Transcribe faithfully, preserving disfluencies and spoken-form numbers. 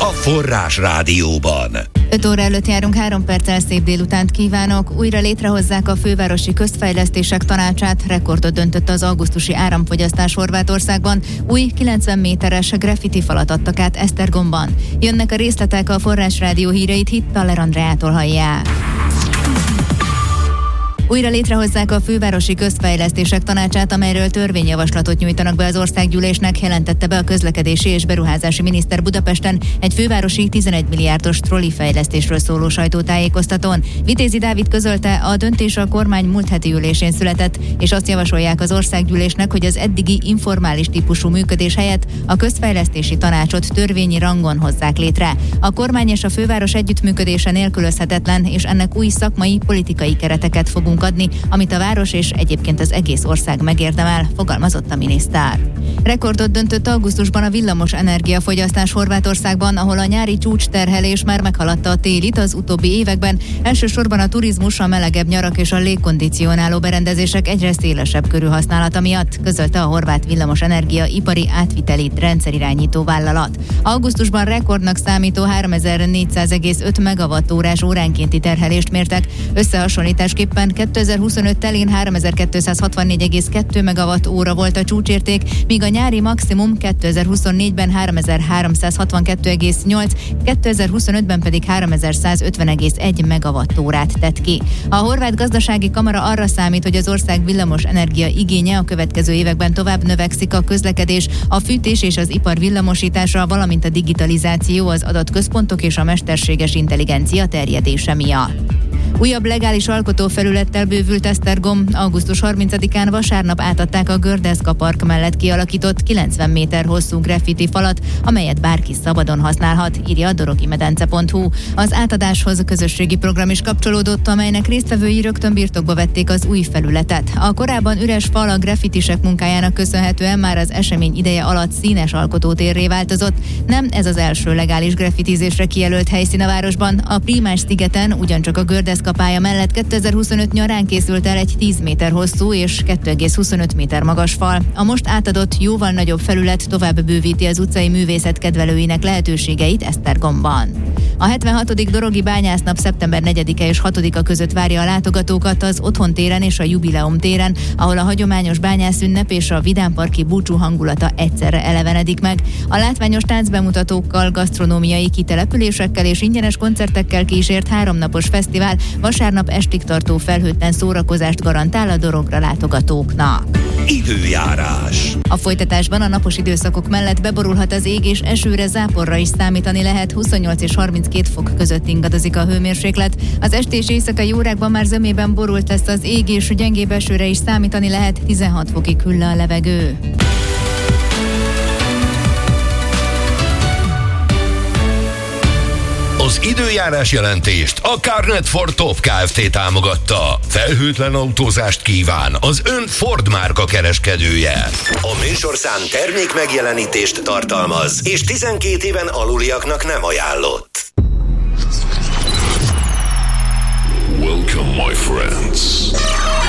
Forrás Rádióban. öt óra előtt járunk, három perccel szép délutánt kívánok. Újra létrehozzák a Fővárosi Közfejlesztések Tanácsát, rekordot döntött az augusztusi áramfogyasztás Horvátországban. Új kilencven méteres graffiti falat adtak át Esztergomban. Jönnek a részletek, a Forrás Rádió híreit Hittaler Andreától hallják. Újra létrehozzák a Fővárosi Közfejlesztések Tanácsát, amelyről törvényjavaslatot nyújtanak be az országgyűlésnek, jelentette be a közlekedési és beruházási miniszter Budapesten egy fővárosi tizenegy milliárdos trolli fejlesztésről szóló sajtótájékoztatón. Vitézi Dávid közölte, a döntés a kormány múlt heti ülésén született, és azt javasolják az országgyűlésnek, hogy az eddigi informális típusú működés helyett a közfejlesztési tanácsot törvényi rangon hozzák létre. A kormány és a főváros együttműködése nélkülözhetetlen, és ennek új szakmai, politikai kereteket fogunk adni, amit a város és egyébként az egész ország megérdemel, fogalmazott a miniszter. Rekordot döntött augusztusban a villamos energiafogyasztás Horvátországban, ahol a nyári csúcsterhelés már meghaladta a télit az utóbbi években. Elsősorban a turizmus, a melegebb nyarak és a légkondicionáló berendezések egyre szélesebb körű használata miatt, közölte a horvát villamos energia ipari átviteli rendszerirányító vállalat. Augusztusban rekordnak számító háromezer-négyszáz egész öt megawattórás óránkénti terhelést mértek, összehasonlításképpen kétezer-huszonöt telén háromezer-kétszázhatvannégy egész kettő megawatt óra volt a csúcsérték, míg a nyári maximum kétezer-huszonnégyben háromezer-háromszázhatvankettő egész nyolc, kétezer-huszonötben pedig háromezer-százötven egész egy megawatt órát tett ki. A horvát gazdasági kamara arra számít, hogy az ország villamos energia igénye a következő években tovább növekszik a közlekedés, a fűtés és az ipar villamosítása, valamint a digitalizáció, az adatközpontok és a mesterséges intelligencia terjedése miatt. Újabb legális alkotófelülettel bővült Esztergom. augusztus harmincadikán vasárnap átadták a Gördeszka Park mellett kialakított kilencven méter hosszú graffiti falat, amelyet bárki szabadon használhat, írja a dorogimedence pont hu. Az átadáshoz közösségi program is kapcsolódott, amelynek résztvevői rögtön birtokba vették az új felületet. A korábban üres fal a graffitisek munkájának köszönhetően már az esemény ideje alatt színes alkotótérré változott. Nem ez az első legális graffitizésre kijelölt helyszín a városban. A Prímás szigeten ugyancsak a Gördeszka pálya mellett kétezer-huszonöt nyarán készült el egy tíz méter hosszú és kettő egész huszonöt méter magas fal. A most átadott, jóval nagyobb felület tovább bővíti az utcai művészet kedvelőinek lehetőségeit Esztergomban. A hetvenhatodik Dorogi Bányásznap szeptember negyedike és hatodika között várja a látogatókat az Otthon téren és a Jubileum téren, ahol a hagyományos bányászünnep és a vidámparki búcsú hangulata egyszerre elevenedik meg. A látványos táncbemutatókkal, gasztronómiai kitelepülésekkel és ingyenes koncertekkel kísért háromnapos fesztivál vasárnap estig tartó felhőtlen szórakozást garantál a Dorogra látogatóknak. Időjárás. A folytatásban a napos időszakok mellett beborulhat az ég, és esőre, záporra is számítani lehet. huszonnyolc és harminckét fok között ingadozik a hőmérséklet. Az esti és éjszakai órákban már zömében borult lesz az ég, és gyengébb esőre is számítani lehet. tizenhat fokig hűl le a levegő. Az időjárás jelentést a Carnet Ford Top Kft. Támogatta. Felhőtlen autózást kíván az ön Ford márka kereskedője. A műsorszám termék megjelenítést tartalmaz, és tizenkét éven aluliaknak nem ajánlott. Welcome, my friends.